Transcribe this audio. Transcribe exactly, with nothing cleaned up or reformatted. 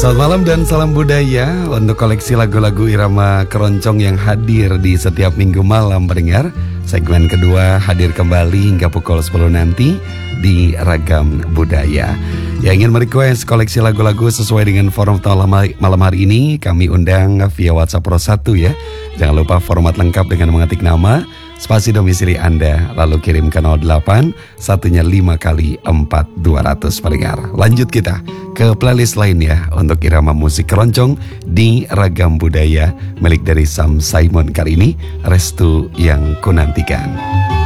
Selamat malam dan salam budaya untuk koleksi lagu-lagu irama keroncong yang hadir di setiap minggu malam pendengar. Segmen kedua hadir kembali hingga pukul sepuluh nanti di Ragam Budaya. Yang ingin merequest koleksi lagu-lagu sesuai dengan forum malam hari ini, kami undang via WhatsApp Pro satu ya. Jangan lupa format lengkap dengan mengetik nama, spasi domisili Anda, lalu kirim ke nol delapan satunya lima kali empat dua ratus pendengar. Lanjut kita ke playlist lain ya untuk irama musik keroncong di Ragam Budaya milik dari Sam Simon kali ini, Restu Yang Kunantikan.